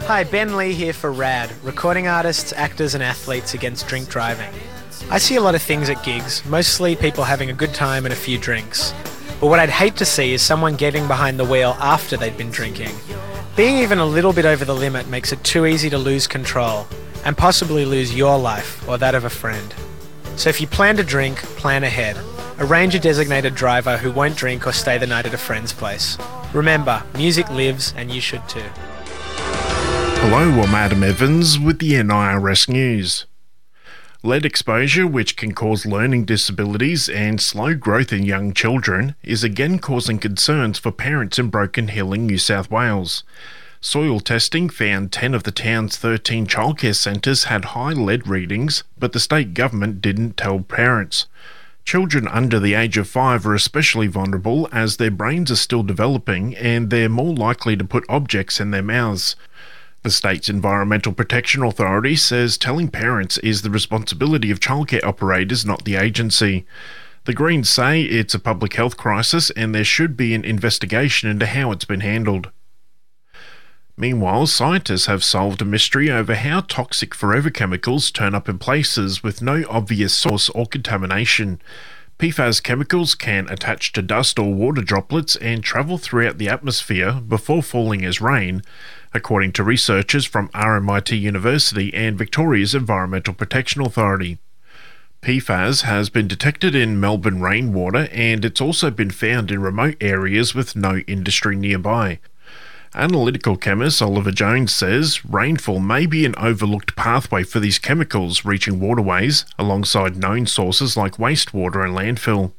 Hi, Ben Lee here for RAD, recording artists, actors and athletes against drink driving. I see a lot of things at gigs, mostly people having a good time and a few drinks. But what I'd hate to see is someone getting behind the wheel after they'd been drinking. Being even a little bit over the limit makes it too easy to lose control, and possibly lose your life or that of a friend. So if you plan to drink, plan ahead. Arrange a designated driver who won't drink or stay the night at a friend's place. Remember, music lives and you should too. Hello, I'm Adam Evans with the NIRS News. Lead exposure, which can cause learning disabilities and slow growth in young children, is again causing concerns for parents in Broken Hill in New South Wales. Soil testing found 10 of the town's 13 childcare centres had high lead readings, but the state government didn't tell parents. Children under the age of 5 are especially vulnerable as their brains are still developing and they're more likely to put objects in their mouths. The state's Environmental Protection Authority says telling parents is the responsibility of childcare operators, not the agency. The Greens say it's a public health crisis and there should be an investigation into how it's been handled. Meanwhile, scientists have solved a mystery over how toxic forever chemicals turn up in places with no obvious source or contamination. PFAS chemicals can attach to dust or water droplets and travel throughout the atmosphere before falling as rain, according to researchers from RMIT University and Victoria's Environmental Protection Authority. PFAS has been detected in Melbourne rainwater and it's also been found in remote areas with no industry nearby. Analytical chemist Oliver Jones says rainfall may be an overlooked pathway for these chemicals reaching waterways alongside known sources like wastewater and landfill.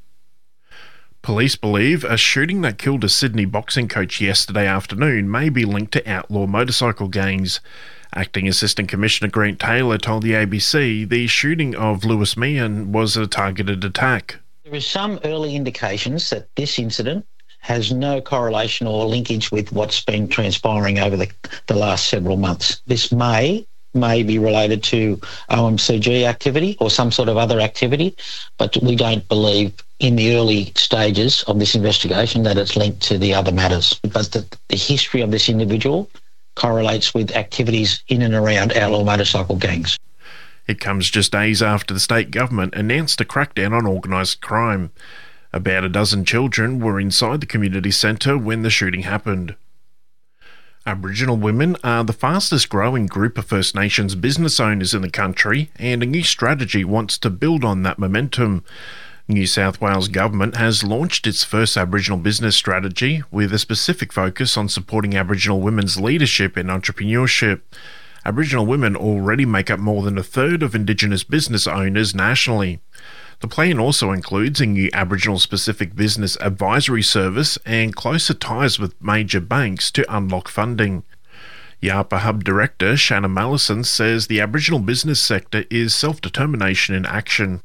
Police believe a shooting that killed a Sydney boxing coach yesterday afternoon may be linked to outlaw motorcycle gangs. Acting Assistant Commissioner Grant Taylor told the ABC the shooting of Lewis Meehan was a targeted attack. There is some early indications that this incident has no correlation or linkage with what's been transpiring over the last several months. This may be related to OMCG activity or some sort of other activity, but we don't believe in the early stages of this investigation that it's linked to the other matters. But the history of this individual correlates with activities in and around outlaw motorcycle gangs. It comes just days after the state government announced a crackdown on organised crime. About a dozen children were inside the community centre when the shooting happened. Aboriginal women are the fastest growing group of First Nations business owners in the country, and a new strategy wants to build on that momentum. New South Wales Government has launched its first Aboriginal business strategy with a specific focus on supporting Aboriginal women's leadership and entrepreneurship. Aboriginal women already make up more than a third of Indigenous business owners nationally. The plan also includes a new Aboriginal-specific business advisory service and closer ties with major banks to unlock funding. Yarpa Hub Director Shannon Mallison says the Aboriginal business sector is self-determination in action.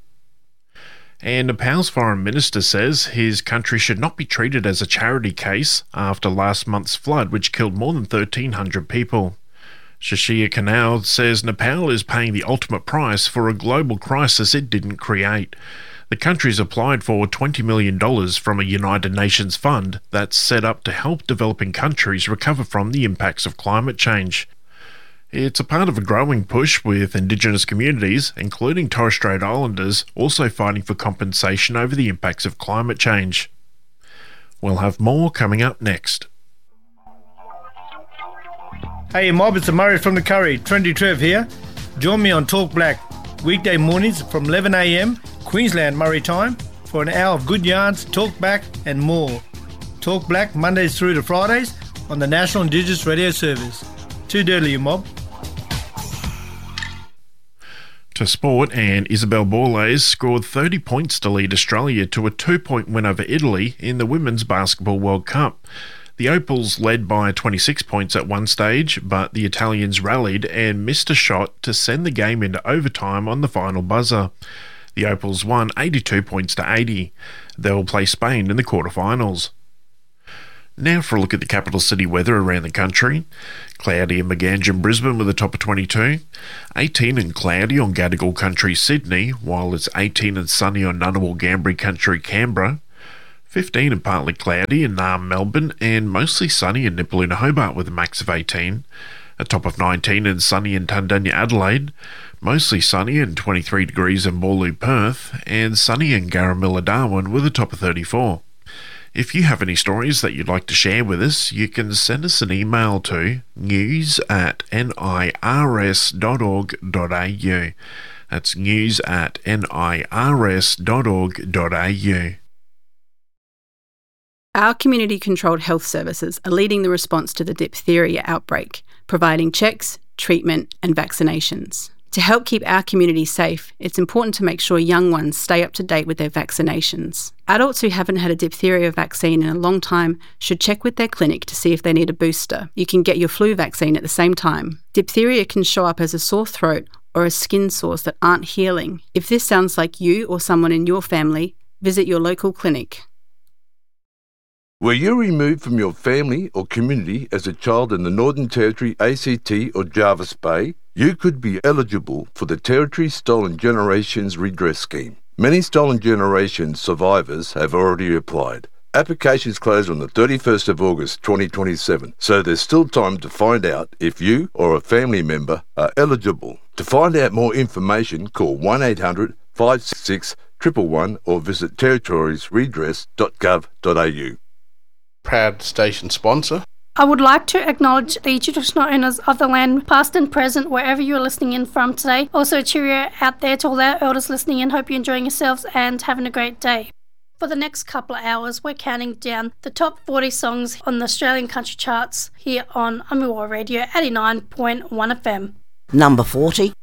And Nepal's foreign minister says his country should not be treated as a charity case after last month's flood which killed more than 1,300 people. Shashir Kanal says Nepal is paying the ultimate price for a global crisis it didn't create. The country's applied for $20 million from a United Nations fund that's set up to help developing countries recover from the impacts of climate change. It's a part of a growing push with Indigenous communities, including Torres Strait Islanders, also fighting for compensation over the impacts of climate change. We'll have more coming up next. Hey mob, it's Murray from the Curry, Trendy Trev here. Join me on Talk Black, weekday mornings from 11 a.m, Queensland Murray time, for an hour of good yarns, talk back and more. Talk Black Mondays through to Fridays on the National Indigenous Radio Service. Too dirty, you mob. To sport, and Isabel Borlase scored 30 points to lead Australia to a 2-point win over Italy in the Women's Basketball World Cup. The Opals led by 26 points at one stage, but the Italians rallied and missed a shot to send the game into overtime on the final buzzer. The Opals won 82 points to 80. They will play Spain in the quarterfinals. Now for a look at the capital city weather around the country. Cloudy in Maganjan, Brisbane with a top of 22. 18 and cloudy on Gadigal Country, Sydney, while it's 18 and sunny on Ngunnawal Ngambri Country, Canberra. 15 and partly cloudy in Naarm, Melbourne, and mostly sunny in Nipaluna, Hobart with a max of 18. A top of 19 and sunny in Tundanya, Adelaide, mostly sunny and 23 degrees in Morley, Perth, and sunny in Garamilla, Darwin with a top of 34. If you have any stories that you'd like to share with us, you can send us an email to news@nirs.org.au. That's news@nirs.org.au. Our community-controlled health services are leading the response to the diphtheria outbreak, providing checks, treatment and vaccinations. To help keep our community safe, it's important to make sure young ones stay up to date with their vaccinations. Adults who haven't had a diphtheria vaccine in a long time should check with their clinic to see if they need a booster. You can get your flu vaccine at the same time. Diphtheria can show up as a sore throat or as skin sores that aren't healing. If this sounds like you or someone in your family, visit your local clinic. Were you removed from your family or community as a child in the Northern Territory, ACT or Jervis Bay? You could be eligible for the Territory Stolen Generations Redress Scheme. Many Stolen Generations survivors have already applied. Applications close on the 31st of August 2027, so there's still time to find out if you or a family member are eligible. To find out more information, call 1800 566 111 or visit territoriesredress.gov.au. Proud station sponsor. I would like to acknowledge the traditional owners of the land, past and present, wherever you're listening in from today. Also, cheerio out there to all our elders listening in. Hope you're enjoying yourselves and having a great day. For the next couple of hours, we're counting down the top 40 songs on the Australian country charts here on Amiwara Radio 89.1 FM. Number 40.